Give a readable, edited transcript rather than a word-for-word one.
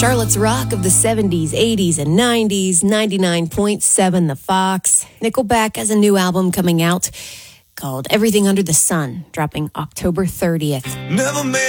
Charlotte's rock of the 70s, 80s, and 90s, 99.7 The Fox. Nickelback has a new album coming out called Everything Under the Sun, dropping October 30th. Never made